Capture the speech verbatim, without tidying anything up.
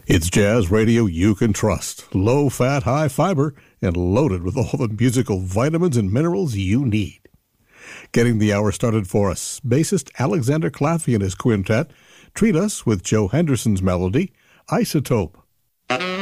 It's jazz radio you can trust. Low fat, high fiber, and loaded with all the musical vitamins and minerals you need. Getting the hour started for us, bassist Alexander Claffey and his quintet treat us with Joe Henderson's melody, Isotope.